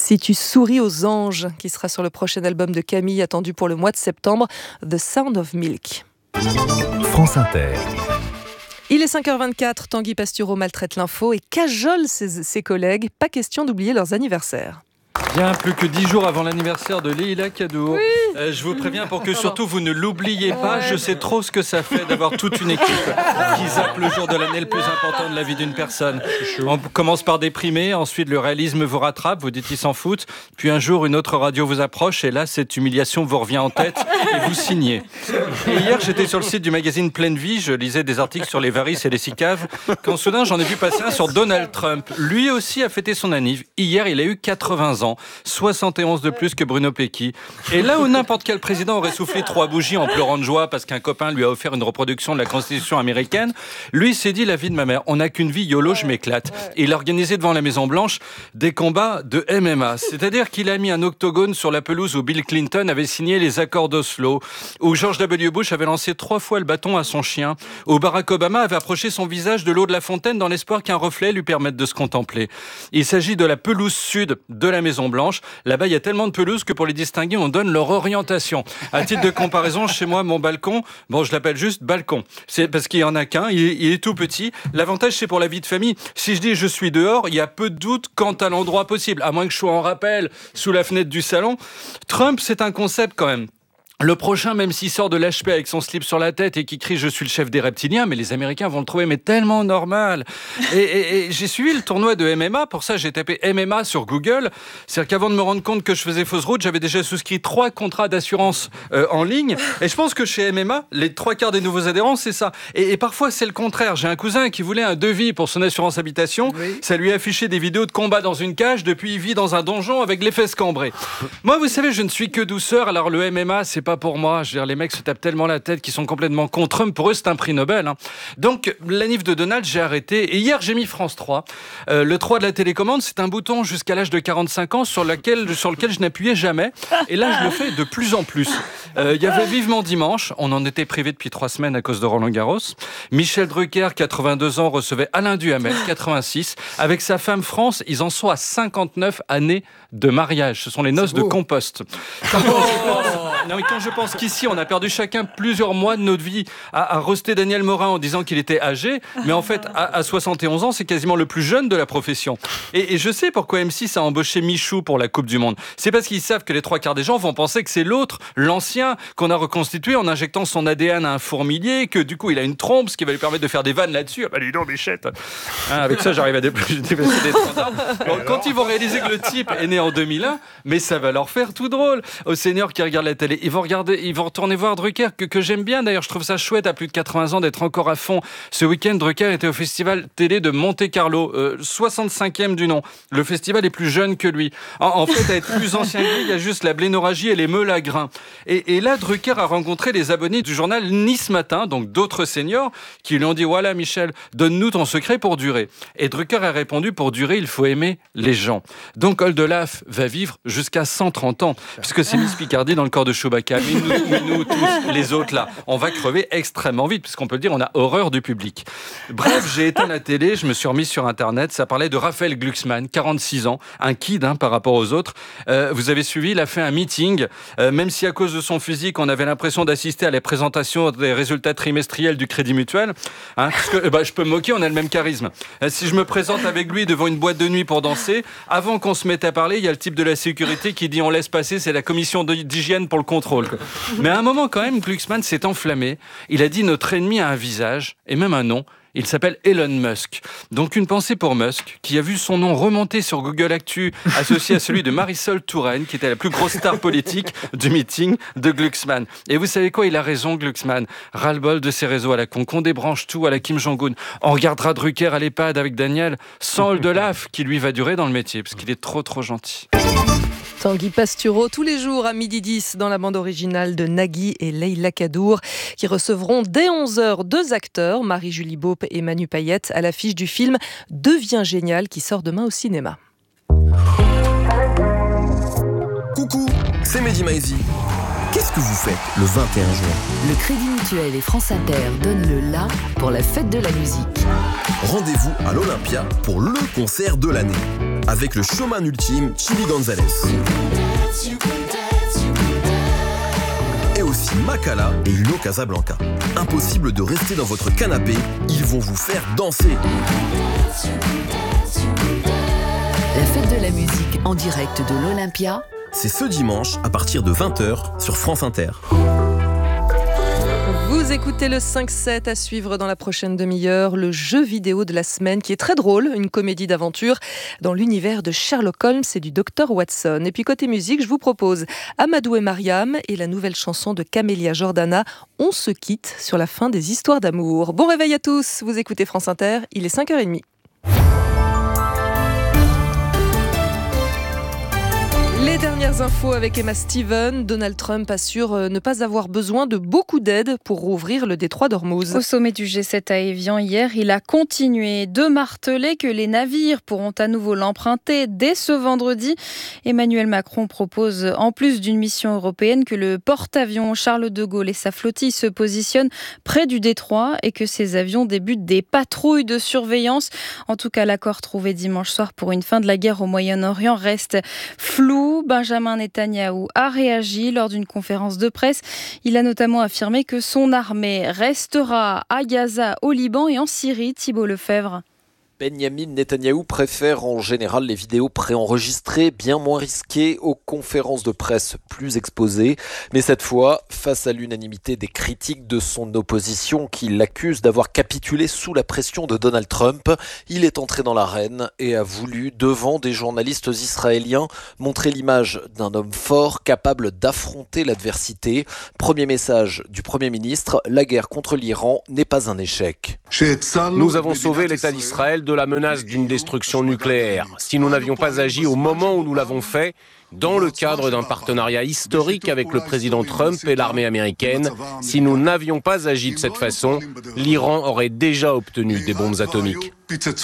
Si tu souris aux anges, qui sera sur le prochain album de Camille, attendu pour le mois de septembre, The Sound of Milk. France Inter. Il est 5h24, Tanguy Pastureau maltraite l'info et cajole ses collègues. Pas question d'oublier leurs anniversaires. Bien plus que 10 jours avant l'anniversaire de Leïla Kadour. Oui. Je vous préviens pour que surtout vous ne l'oubliez pas. Je sais trop ce que ça fait d'avoir toute une équipe qui zappe le jour de l'année le plus important de la vie d'une personne. On commence par déprimer, ensuite le réalisme vous rattrape, vous dites ils s'en foutent. Puis un jour une autre radio vous approche et là cette humiliation vous revient en tête et vous signez. Et hier j'étais sur le site du magazine Pleine Vie, je lisais des articles sur les varices et les cicaves, quand soudain j'en ai vu passer un sur Donald Trump. Lui aussi a fêté son anniv. Hier il a eu 80 ans. 71 de plus que Bruno Pecky. Et là où n'importe quel président aurait soufflé 3 bougies en pleurant de joie parce qu'un copain lui a offert une reproduction de la Constitution américaine, lui s'est dit la vie de ma mère, on n'a qu'une vie, YOLO, je m'éclate. Et il a organisé devant la Maison Blanche des combats de MMA. C'est-à-dire qu'il a mis un octogone sur la pelouse où Bill Clinton avait signé les accords d'Oslo, où George W. Bush avait lancé 3 fois le bâton à son chien, où Barack Obama avait approché son visage de l'eau de la fontaine dans l'espoir qu'un reflet lui permette de se contempler. Il s'agit de la pelouse sud de la Maison Blanche. Là-bas, il y a tellement de pelouses que pour les distinguer, on donne leur orientation. À titre de comparaison, chez moi, mon balcon, je l'appelle juste balcon. C'est parce qu'il y en a qu'un, il est tout petit. L'avantage, c'est pour la vie de famille. Si je dis je suis dehors, il y a peu de doute quant à l'endroit possible, à moins que je sois en rappel sous la fenêtre du salon. Trump, c'est un concept quand même. Le prochain, même s'il sort de l'HP avec son slip sur la tête et qui crie « Je suis le chef des reptiliens », mais les Américains vont le trouver tellement normal. Et j'ai suivi le tournoi de MMA, pour ça j'ai tapé MMA sur Google. C'est-à-dire qu'avant de me rendre compte que je faisais fausse route, j'avais déjà souscrit 3 contrats d'assurance en ligne. Et je pense que chez MMA, les 3/4 des nouveaux adhérents, c'est ça. Et parfois, c'est le contraire. J'ai un cousin qui voulait un devis pour son assurance habitation. Oui. Ça lui affichait des vidéos de combat dans une cage. Depuis, il vit dans un donjon avec les fesses cambrées. Moi, vous savez, je ne suis que douceur. Alors le MMA, c'est pas pour moi. Je veux dire, les mecs se tapent tellement la tête qu'ils sont complètement contre Trump. Pour eux, c'est un prix Nobel. Hein. Donc, l'anniv de Donald, j'ai arrêté. Et hier, j'ai mis France 3. Le 3 de la télécommande, c'est un bouton jusqu'à l'âge de 45 ans sur lequel je n'appuyais jamais. Et là, je le fais de plus en plus. Il y avait Vivement Dimanche. On en était privé depuis 3 semaines à cause de Roland Garros. Michel Drucker, 82 ans, recevait Alain Duhamel, 86. Avec sa femme France, ils en sont à 59 années de mariage. Ce sont les noces de compost. Quand je pense qu'ici, on a perdu chacun plusieurs mois de notre vie à roaster Daniel Morin en disant qu'il était âgé, mais en fait, à 71 ans, c'est quasiment le plus jeune de la profession. Et je sais pourquoi M6 a embauché Michou pour la Coupe du Monde. C'est parce qu'ils savent que les 3/4 des gens vont penser que c'est l'autre, l'ancien, qu'on a reconstitué en injectant son ADN à un fourmilier, que du coup, il a une trompe, ce qui va lui permettre de faire des vannes là-dessus. Ah bah dis donc, Bichette. Avec ça, j'arrive à dépasser des 30 ans. Donc, quand ils vont réaliser que le type est né en 2001, mais ça va leur faire tout drôle. Aux seniors qui regardent la télé, ils vont retourner voir Drucker, que j'aime bien d'ailleurs, je trouve ça chouette à plus de 80 ans d'être encore à fond. Ce week-end, Drucker était au festival télé de Monte-Carlo, 65e du nom. Le festival est plus jeune que lui. En fait, à être plus ancien que lui, il y a juste la blénorragie et les meules à grains. Et là, Drucker a rencontré les abonnés du journal Nice Matin, donc d'autres seniors, qui lui ont dit « Voilà Michel, donne-nous ton secret pour durer ». Et Drucker a répondu « Pour durer, il faut aimer les gens ». Donc Oldelaf va vivre jusqu'à 130 ans, puisque c'est Miss Picardie dans le corps de Chewbacca. Mais nous tous, les autres là, on va crever extrêmement vite, puisqu'on peut le dire, on a horreur du public. Bref, j'ai éteint la télé, je me suis remis sur Internet, ça parlait de Raphaël Glucksmann, 46 ans, un kid par rapport aux autres. Vous avez suivi, il a fait un meeting, même si à cause de son physique, on avait l'impression d'assister à la présentation des résultats trimestriels du Crédit Mutuel. Parce que je peux me moquer, on a le même charisme. Si je me présente avec lui devant une boîte de nuit pour danser, avant qu'on se mette à parler, il y a le type de la sécurité qui dit on laisse passer, c'est la commission d'hygiène pour le contrôle. Mais à un moment quand même, Glucksmann s'est enflammé. Il a dit notre ennemi a un visage et même un nom. Il s'appelle Elon Musk. Donc une pensée pour Musk, qui a vu son nom remonter sur Google Actu, associé à celui de Marisol Touraine, qui était la plus grosse star politique du meeting de Glucksmann. Et vous savez quoi, il a raison, Glucksmann. Ras-le-bol de ces réseaux à la con, qu'on débranche tout à la Kim Jong-un. On regardera Drucker à l'EHPAD avec Daniel, sans Oldelaf, qui lui va durer dans le métier, parce qu'il est trop gentil. Tanguy Pastureau, tous les jours à 12h10 dans la bande originale de Nagui et Leïla Kadour, qui recevront dès 11h 2 acteurs, Marie-Julie Beaupe et Manu Payette, à l'affiche du film Deviens génial, qui sort demain au cinéma. Coucou, c'est Mehdi Maizi. Qu'est-ce que vous faites le 21 juin ? Le Crédit Mutuel et France Inter donnent le la pour la fête de la musique. Rendez-vous à l'Olympia pour le concert de l'année. avec le showman ultime Chili Gonzalez. Et aussi Makala et Hugo Casablanca. Impossible de rester dans votre canapé, ils vont vous faire danser. La fête de la musique en direct de l'Olympia. C'est ce dimanche à partir de 20h sur France Inter. Vous écoutez le 5-7 à suivre dans la prochaine demi-heure, le jeu vidéo de la semaine qui est très drôle, une comédie d'aventure dans l'univers de Sherlock Holmes et du Dr Watson. Et puis côté musique, je vous propose Amadou et Mariam et la nouvelle chanson de Camélia Jordana, On se quitte, sur la fin des histoires d'amour. Bon réveil à tous, vous écoutez France Inter, il est 5h30. Les dernières infos avec Emma Steven. Donald Trump assure ne pas avoir besoin de beaucoup d'aide pour rouvrir le détroit d'Ormuz. Au sommet du G7 à Évian hier, il a continué de marteler que les navires pourront à nouveau l'emprunter dès ce vendredi. Emmanuel Macron propose, en plus d'une mission européenne, que le porte-avions Charles de Gaulle et sa flottille se positionnent près du détroit et que ces avions débutent des patrouilles de surveillance. En tout cas, l'accord trouvé dimanche soir pour une fin de la guerre au Moyen-Orient reste flou. Benjamin Netanyahou a réagi lors d'une conférence de presse. Il a notamment affirmé que son armée restera à Gaza, au Liban et en Syrie. Thibault Lefebvre. Benjamin Netanyahou préfère en général les vidéos préenregistrées, bien moins risquées, aux conférences de presse plus exposées. Mais cette fois, face à l'unanimité des critiques de son opposition qui l'accuse d'avoir capitulé sous la pression de Donald Trump, il est entré dans l'arène et a voulu, devant des journalistes israéliens, montrer l'image d'un homme fort capable d'affronter l'adversité. Premier message du Premier ministre, la guerre contre l'Iran n'est pas un échec. Nous avons sauvé l'État d'Israël de la menace d'une destruction nucléaire. Si nous n'avions pas agi au moment où nous l'avons fait, dans le cadre d'un partenariat historique avec le président Trump et l'armée américaine, si nous n'avions pas agi de cette façon, l'Iran aurait déjà obtenu des bombes atomiques.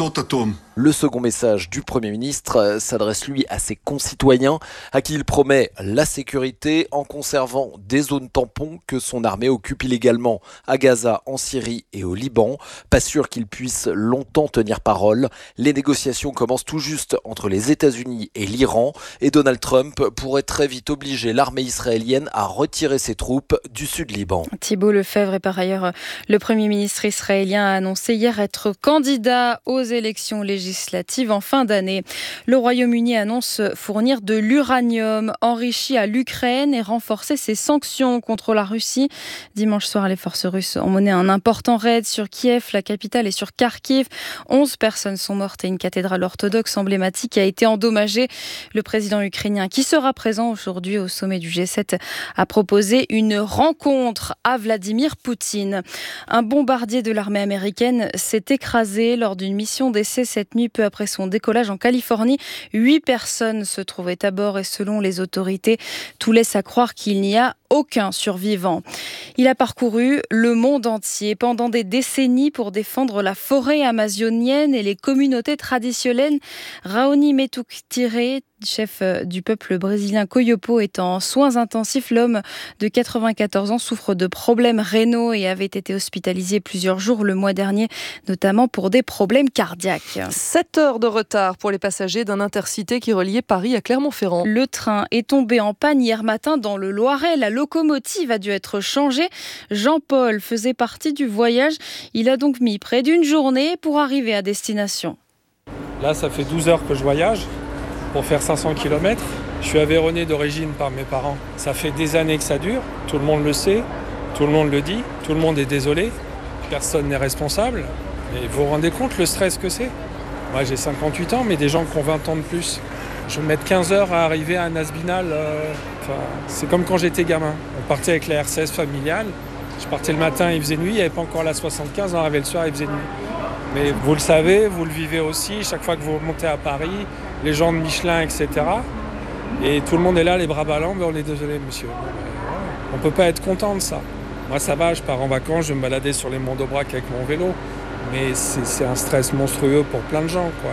Le second message du Premier ministre s'adresse lui à ses concitoyens à qui il promet la sécurité en conservant des zones tampons que son armée occupe illégalement à Gaza, en Syrie et au Liban. Pas sûr qu'il puisse longtemps tenir parole. Les négociations commencent tout juste entre les États-Unis et l'Iran et Donald Trump pourrait très vite obliger l'armée israélienne à retirer ses troupes du sud Liban. Thibault Lefebvre et par ailleurs, le Premier ministre israélien a annoncé hier être candidat aux élections législatives en fin d'année. Le Royaume-Uni annonce fournir de l'uranium enrichi à l'Ukraine et renforcer ses sanctions contre la Russie. Dimanche soir, les forces russes ont mené un important raid sur Kiev, la capitale, et sur Kharkiv. 11 personnes sont mortes et une cathédrale orthodoxe emblématique a été endommagée. Le président ukrainien, qui sera présent aujourd'hui au sommet du G7, a proposé une rencontre à Vladimir Poutine. Un bombardier de l'armée américaine s'est écrasé lors d'une mission d'essai cette nuit peu après son décollage en Californie. 8 personnes se trouvaient à bord et selon les autorités, tout laisse à croire qu'il n'y a aucun survivant. Il a parcouru le monde entier pendant des décennies pour défendre la forêt amazonienne et les communautés traditionnelles. Raoni Metuktiré, chef du peuple brésilien Coyopo, est en soins intensifs. L'homme de 94 ans souffre de problèmes rénaux et avait été hospitalisé plusieurs jours le mois dernier, notamment pour des problèmes cardiaques. 7 heures de retard pour les passagers d'un intercité qui reliait Paris à Clermont-Ferrand. Le train est tombé en panne hier matin dans le Loiret. La locomotive a dû être changée. Jean-Paul faisait partie du voyage. Il a donc mis près d'une journée pour arriver à destination. Là, ça fait 12 heures que je voyage pour faire 500 km. Je suis aveyronné d'origine par mes parents. Ça fait des années que ça dure. Tout le monde le sait, tout le monde le dit, tout le monde est désolé. Personne n'est responsable. Mais vous vous rendez compte le stress que c'est ? Moi, j'ai 58 ans, mais des gens qui ont 20 ans de plus. Je vais mettre 15 heures à arriver à Nasbinal. C'est comme quand j'étais gamin. On partait avec la RCS familiale. Je partais le matin, il faisait nuit. Il n'y avait pas encore la 75. On arrivait le soir, il faisait nuit. Mais vous le savez, vous le vivez aussi. Chaque fois que vous remontez à Paris, les gens de Michelin, etc. Et tout le monde est là, les bras ballants. Mais on est désolé, monsieur. On ne peut pas être content de ça. Moi, ça va, je pars en vacances, je vais me balader sur les monts d'Aubrac avec mon vélo. Mais c'est un stress monstrueux pour plein de gens, quoi.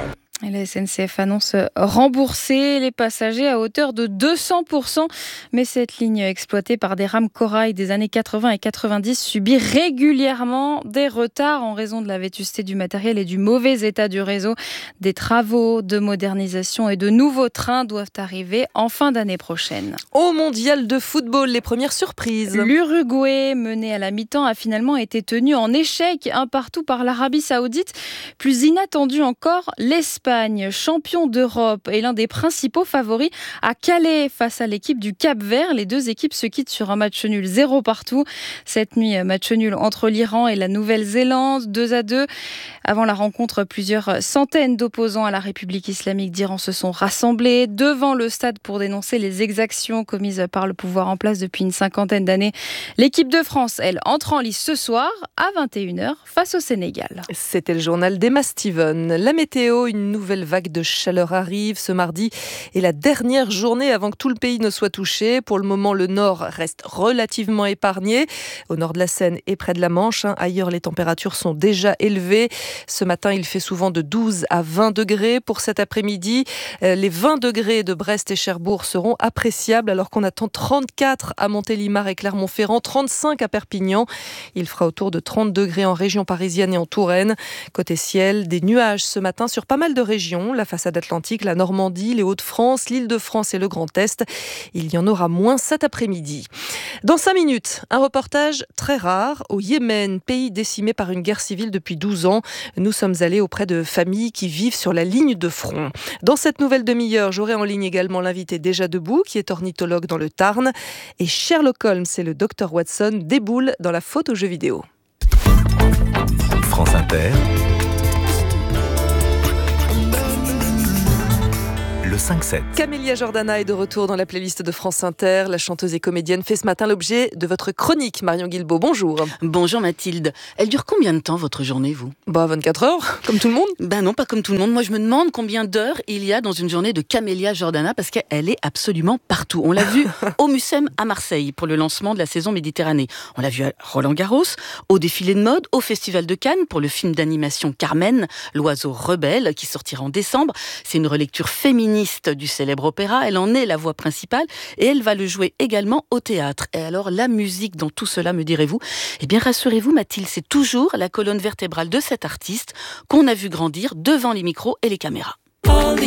Et la SNCF annonce rembourser les passagers à hauteur de 200%. Mais cette ligne exploitée par des rames Corail des années 80 et 90 subit régulièrement des retards en raison de la vétusté du matériel et du mauvais état du réseau. Des travaux de modernisation et de nouveaux trains doivent arriver en fin d'année prochaine. Au mondial de football, les premières surprises. L'Uruguay, mené à la mi-temps, a finalement été tenu en échec un partout par l'Arabie Saoudite. Plus inattendu encore, l'Espagne, champion d'Europe et l'un des principaux favoris, a calé face à l'équipe du Cap-Vert. Les deux équipes se quittent sur un match nul 0 partout. Cette nuit, match nul entre l'Iran et la Nouvelle-Zélande, 2-2. Avant la rencontre, plusieurs centaines d'opposants à la République islamique d'Iran se sont rassemblés devant le stade pour dénoncer les exactions commises par le pouvoir en place depuis une cinquantaine d'années. L'équipe de France, elle, entre en lice ce soir à 21h face au Sénégal. C'était le journal d'Emma Steven. La météo, une nouvelle vague de chaleur arrive ce mardi et la dernière journée avant que tout le pays ne soit touché. Pour le moment, le nord reste relativement épargné. Au nord de la Seine et près de la Manche. Ailleurs, les températures sont déjà élevées. Ce matin, il fait souvent de 12 à 20 degrés. Pour cet après-midi, les 20 degrés de Brest et Cherbourg seront appréciables alors qu'on attend 34 à Montélimar et Clermont-Ferrand, 35 à Perpignan. Il fera autour de 30 degrés en région parisienne et en Touraine. Côté ciel, des nuages ce matin sur pas mal de régions. La façade atlantique, la Normandie, les Hauts-de-France, l'Île-de-France et le Grand Est. Il y en aura moins cet après-midi. Dans 5 minutes, un reportage très rare au Yémen, pays décimé par une guerre civile depuis 12 ans. Nous sommes allés auprès de familles qui vivent sur la ligne de front. Dans cette nouvelle demi-heure, j'aurai en ligne également l'invité déjà debout, qui est ornithologue dans le Tarn. Et Sherlock Holmes et le Dr Watson déboulent dans la faute aux jeux vidéo. France Inter, le 5-7. Camélia Jordana est de retour dans la playlist de France Inter. La chanteuse et comédienne fait ce matin l'objet de votre chronique. Marion Guilbault, bonjour. Bonjour Mathilde. Elle dure combien de temps votre journée, vous ? 24 heures, comme tout le monde. Non, pas comme tout le monde. Moi, je me demande combien d'heures il y a dans une journée de Camélia Jordana, parce qu'elle est absolument partout. On l'a vu au Mucem à Marseille pour le lancement de la saison Méditerranée. On l'a vu à Roland-Garros, au défilé de mode, au Festival de Cannes pour le film d'animation Carmen, l'oiseau rebelle, qui sortira en décembre. C'est une relecture féministe du célèbre opéra. Elle en est la voix principale et elle va le jouer également au théâtre. Et alors, la musique dans tout cela, me direz-vous ? Eh bien, rassurez-vous Mathilde, c'est toujours la colonne vertébrale de cet artiste qu'on a vu grandir devant les micros et les caméras.